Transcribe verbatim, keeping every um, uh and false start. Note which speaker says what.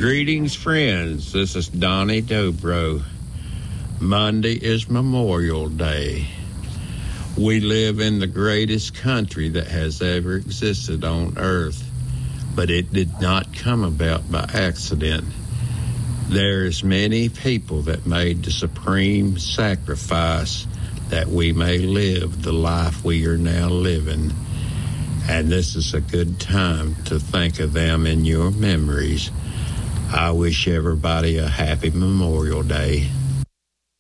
Speaker 1: Greetings, friends. This is Donnie Dobro. Monday is Memorial Day. We live in the greatest country that has ever existed on earth, but it did not come about by accident. There's many people that made the supreme sacrifice that we may live the life we are now living. And this is a good time to think of them in your memories. I wish everybody a happy Memorial Day.